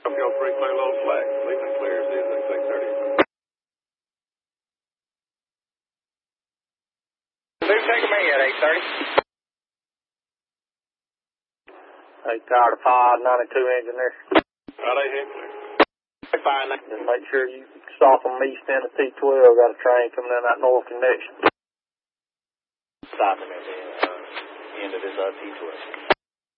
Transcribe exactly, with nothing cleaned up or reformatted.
Tokyo three, clear low flag. Leaving clear, C S X six thirty. Who's taking me at eight thirty? Hey, tired of five ninety-two engine there. Right, eight hit clear. Fine. Just make sure you stop on east end of T twelve. Got a train coming in that north connection. Stopping at the uh, end of this uh, T twelve.